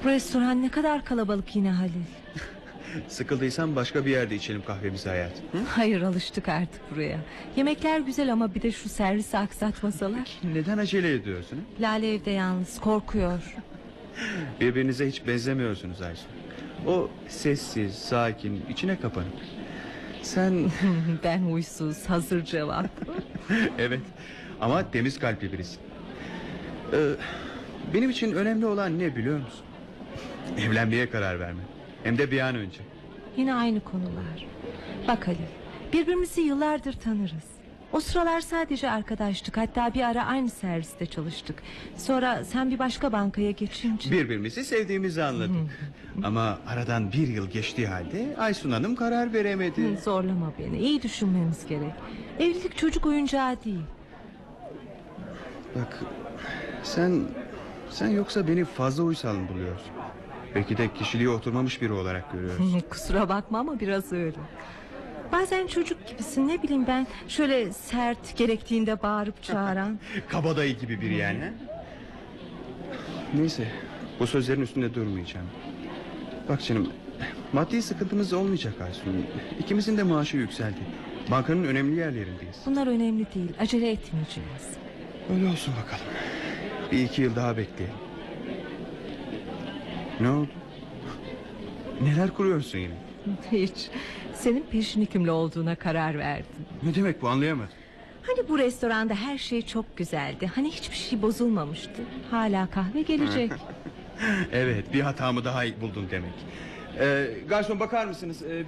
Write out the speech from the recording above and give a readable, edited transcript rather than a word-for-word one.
Bu restoran ne kadar kalabalık yine Halil. Sıkıldıysan başka bir yerde içelim kahvemizi hayat. Hı? Hayır, alıştık artık buraya. Yemekler güzel ama bir de şu servisi aksatmasalar. Neden acele ediyorsun? Lale evde yalnız, korkuyor. Birbirinize hiç benzemiyorsunuz Aysun. O sessiz, sakin, içine kapanık. Sen... Ben huysuz, hazır cevap. Evet, ama temiz kalpli birisin. Benim için önemli olan ne biliyor musun? Evlenmeye karar verme. Hem de bir an önce. Yine aynı konular. Bak Halil, birbirimizi yıllardır tanırız. O sıralar sadece arkadaştık. Hatta bir ara aynı serviste çalıştık. Sonra sen bir başka bankaya geçince... Birbirimizi sevdiğimizi anladık. Ama aradan bir yıl geçtiği halde Aysun Hanım karar veremedi. Zorlama beni, iyi düşünmemiz gerek. Evlilik çocuk oyuncağı değil. Bak, sen yoksa beni fazla uysal mı buluyorsun? Belki de kişiliği oturmamış biri olarak görüyorsun. Kusura bakma ama biraz öyle. Bazen çocuk gibisin, ne bileyim ben, şöyle sert, gerektiğinde bağırıp çağıran. Kabadayı gibi biri yani. Neyse, bu sözlerin üstünde durmayacağım. Bak canım, maddi sıkıntımız olmayacak Aysun. İkimizin de maaşı yükseldi. Bankanın önemli yerlerindeyiz. Bunlar önemli değil, acele etmeyeceğiz. Öyle olsun bakalım. Bir iki yıl daha bekleyelim. Ne oldu? Neler kuruyorsun yine? Hiç. Senin peşin hükümlü olduğuna karar verdim. Ne demek bu, anlayamadım. Hani bu restoranda her şey çok güzeldi, hani hiçbir şey bozulmamıştı. Hala kahve gelecek. Evet, bir hatamı daha buldun demek. Garson bakar mısınız?